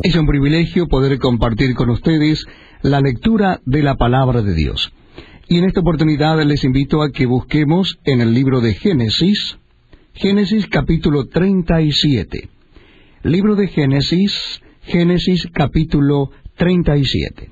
Es un privilegio poder compartir con ustedes la lectura de la Palabra de Dios. Y en esta oportunidad les invito a que busquemos en el libro de Génesis, Génesis capítulo 37. Libro de Génesis, Génesis capítulo 37.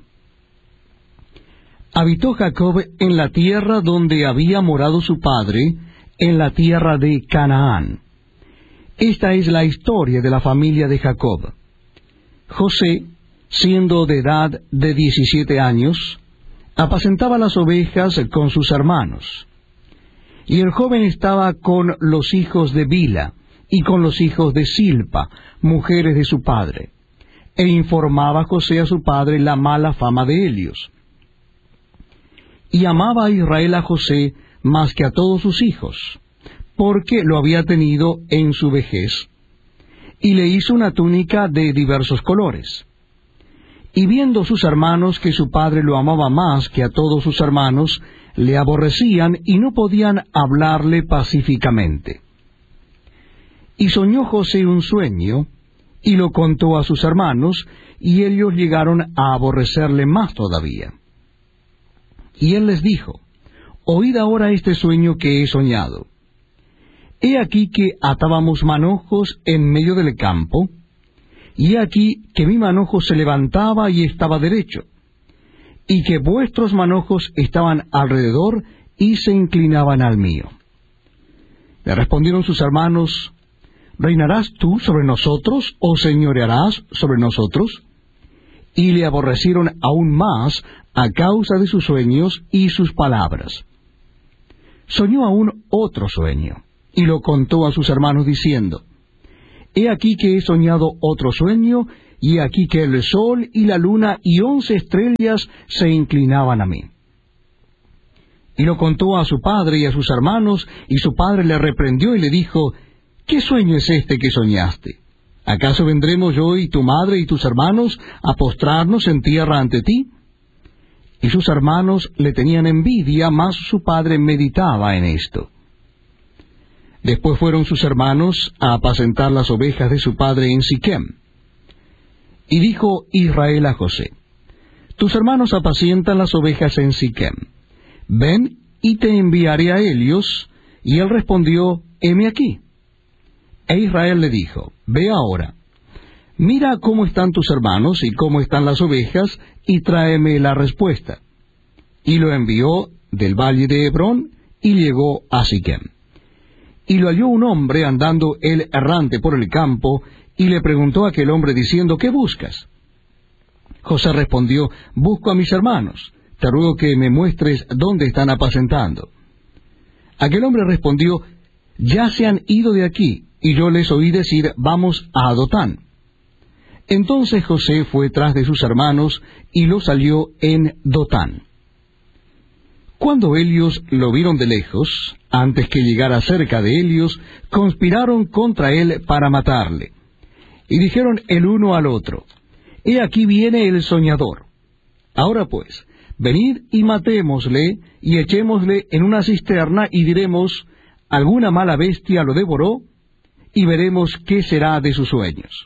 Habitó Jacob en la tierra donde había morado su padre, en la tierra de Canaán. Esta es la historia de la familia de Jacob. José, siendo de edad de 17 años, apacentaba las ovejas con sus hermanos. Y el joven estaba con los hijos de Bila y con los hijos de Silpa, mujeres de su padre. E informaba José a su padre la mala fama de ellos. Y amaba a Israel a José más que a todos sus hijos, porque lo había tenido en su vejez. Y le hizo una túnica de diversos colores. Y viendo sus hermanos que su padre lo amaba más que a todos sus hermanos, le aborrecían y no podían hablarle pacíficamente. Y soñó José un sueño, y lo contó a sus hermanos, y ellos llegaron a aborrecerle más todavía. Y él les dijo: Oíd ahora este sueño que he soñado. He aquí que atábamos manojos en medio del campo, y he aquí que mi manojo se levantaba y estaba derecho, y que vuestros manojos estaban alrededor y se inclinaban al mío. Le respondieron sus hermanos: ¿Reinarás tú sobre nosotros, o señorearás sobre nosotros? Y le aborrecieron aún más a causa de sus sueños y sus palabras. Soñó aún otro sueño, y lo contó a sus hermanos diciendo: He aquí que he soñado otro sueño, y he aquí que el sol y la luna y 11 estrellas se inclinaban a mí. Y lo contó a su padre y a sus hermanos, y su padre le reprendió y le dijo: ¿Qué sueño es este que soñaste? ¿Acaso vendremos yo y tu madre y tus hermanos a postrarnos en tierra ante ti? Y sus hermanos le tenían envidia, mas su padre meditaba en esto. Después fueron sus hermanos a apacentar las ovejas de su padre en Siquem. Y dijo Israel a José: Tus hermanos apacientan las ovejas en Siquem. Ven y te enviaré a ellos. Y él respondió: Heme aquí. E Israel le dijo: Ve ahora, mira cómo están tus hermanos y cómo están las ovejas, y tráeme la respuesta. Y lo envió del valle de Hebrón, y llegó a Siquem. Y lo halló un hombre andando él errante por el campo, y le preguntó a aquel hombre diciendo: ¿Qué buscas? José respondió: Busco a mis hermanos, te ruego que me muestres dónde están apacentando. Aquel hombre respondió: Ya se han ido de aquí, y yo les oí decir: Vamos a Dotán. Entonces José fue tras de sus hermanos, y los halló en Dotán. Cuando ellos lo vieron de lejos, antes que llegara cerca de ellos, conspiraron contra él para matarle. Y dijeron el uno al otro: He aquí viene el soñador. Ahora pues, venid y matémosle, y echémosle en una cisterna, y diremos: alguna mala bestia lo devoró, y veremos qué será de sus sueños.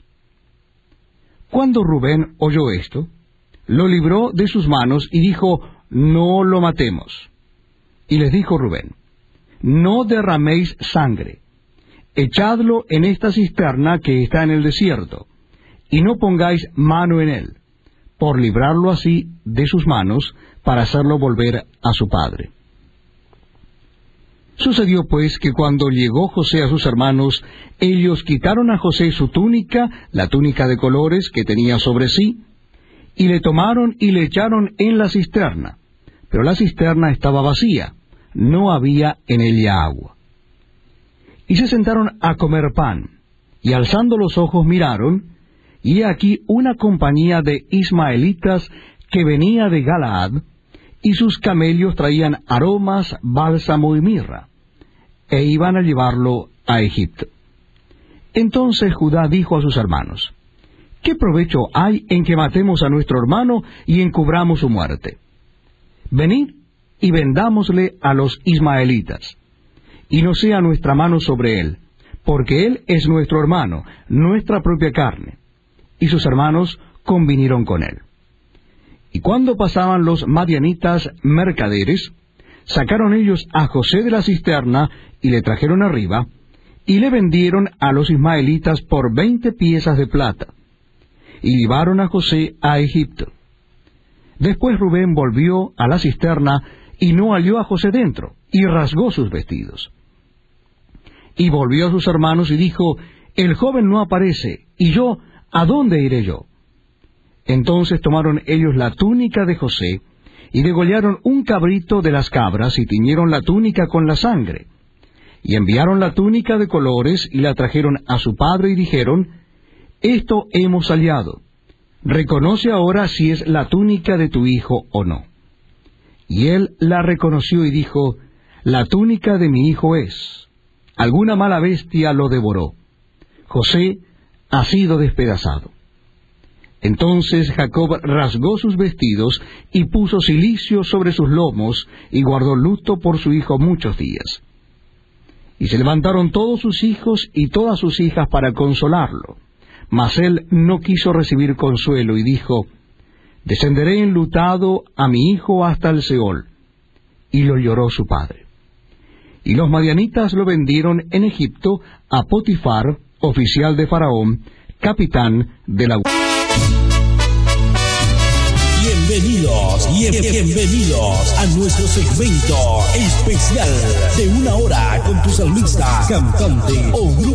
Cuando Rubén oyó esto, lo libró de sus manos, y dijo: No lo matemos. Y les dijo Rubén: No derraméis sangre, echadlo en esta cisterna que está en el desierto, y no pongáis mano en él, por librarlo así de sus manos, para hacerlo volver a su padre. Sucedió pues que cuando llegó José a sus hermanos, ellos quitaron a José su túnica, la túnica de colores que tenía sobre sí, y le tomaron y le echaron en la cisterna. Pero la cisterna estaba vacía, no había en ella agua. Y se sentaron a comer pan, y alzando los ojos miraron, y he aquí una compañía de ismaelitas que venía de Galaad, y sus camellos traían aromas, bálsamo y mirra, e iban a llevarlo a Egipto. Entonces Judá dijo a sus hermanos: ¿Qué provecho hay en que matemos a nuestro hermano y encubramos su muerte? Venid y vendámosle a los ismaelitas, y no sea nuestra mano sobre él, porque él es nuestro hermano, nuestra propia carne. y sus hermanos convinieron con él. Y cuando pasaban los madianitas mercaderes, sacaron ellos a José de la cisterna y le trajeron arriba, y le vendieron a los ismaelitas por 20 piezas de plata, y llevaron a José a Egipto. Después Rubén volvió a la cisterna, y no halló a José dentro, y rasgó sus vestidos. Y volvió a sus hermanos y dijo, el joven no aparece, y yo, ¿a dónde iré yo? Entonces tomaron ellos la túnica de José, y degollaron un cabrito de las cabras, y tiñeron la túnica con la sangre. Y enviaron la túnica de colores, y la trajeron a su padre, y dijeron, esto hemos hallado. Reconoce ahora si es la túnica de tu hijo o no. Y él la reconoció y dijo, la túnica de mi hijo es. Alguna mala bestia lo devoró. José ha sido despedazado. Entonces Jacob rasgó sus vestidos y puso cilicio sobre sus lomos y guardó luto por su hijo muchos días. Y se levantaron todos sus hijos y todas sus hijas para consolarlo. Mas él no quiso recibir consuelo y dijo, descenderé enlutado a mi hijo hasta el Seol. Y lo lloró su padre. Y los madianitas lo vendieron en Egipto a Potifar, oficial de Faraón, capitán de la... Bienvenidos a nuestro segmento especial de 1 hora con tu salmista, cantante o grupo